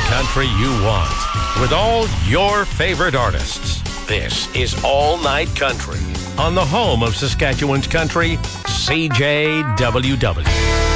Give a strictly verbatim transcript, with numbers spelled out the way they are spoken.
country you want with all your favorite artists. This is All Night Country on the home of Saskatchewan's country, C J W W.